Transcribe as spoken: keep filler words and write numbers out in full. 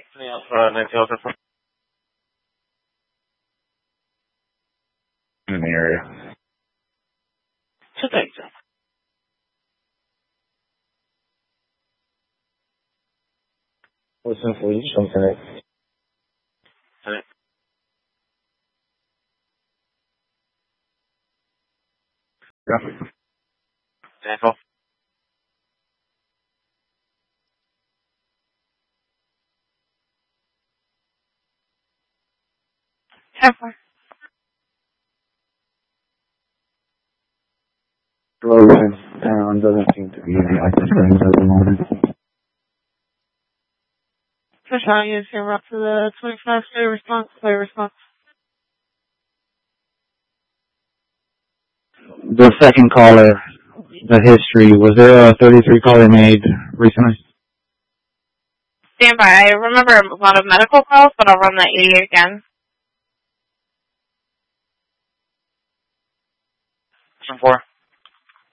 Anything else for nineteen oh four? In the area. So thanks. Listen for you, something. Alright. Yeah. Daniel. Careful. Logan town doesn't seem to be any active friends at the moment. Prashant is here up to the twenty-five play response, play response. The second caller, the history, was there a thirty-three call they made recently? Stand by. I remember a lot of medical calls, but I'll run that eighty again. Question four.